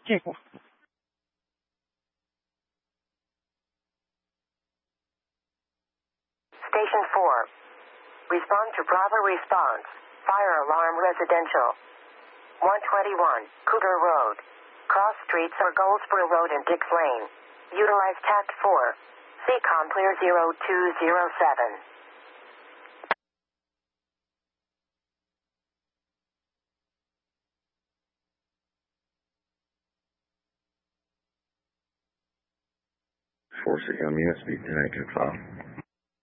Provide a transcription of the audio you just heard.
结果。 Station 4. Respond to Bravo response. Fire alarm residential. 121, Cougar Road. Cross streets are Goldsboro Road and Dix Lane. Utilize TACT 4. CCOM clear 0207. Force CCOM unit, speed 10 file.